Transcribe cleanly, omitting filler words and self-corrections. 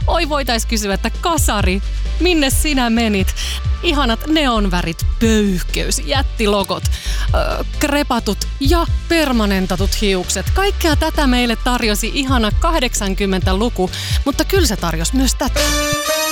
Oi, voitais kysyä, että kasari, minne sinä menit? Ihanat neonvärit, pöyhkeys, jättilogot, krepatut ja permanentatut hiukset. Kaikkea tätä meille tarjosi ihana 80-luku, mutta kyllä se tarjosi myös tätä.